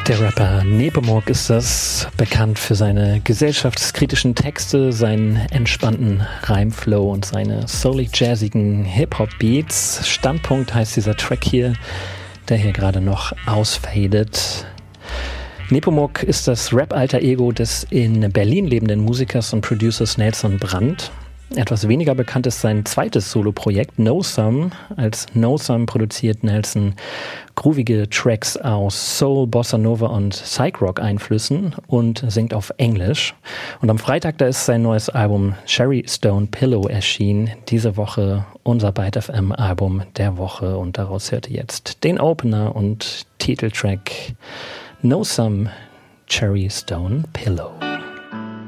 Der Rapper Nepomuk ist das, bekannt für seine gesellschaftskritischen Texte, seinen entspannten Reimflow und seine soulig-jazzigen Hip-Hop-Beats. Standpunkt heißt dieser Track hier, der hier gerade noch ausfadet. Nepomuk ist das Rap-Alter-Ego des in Berlin lebenden Musikers und Producers Nelson Brandt. Etwas weniger bekannt ist sein zweites Solo-Projekt No Sum. Als No Sum produziert Nelson groovige Tracks aus Soul, Bossa Nova und Psych-Rock-Einflüssen und singt auf Englisch. Und am Freitag, da ist sein neues Album Cherry Stone Pillow erschienen. Diese Woche unser Byte FM Album der Woche und daraus hört ihr jetzt den Opener und Titeltrack No Sum, Cherry Stone Pillow.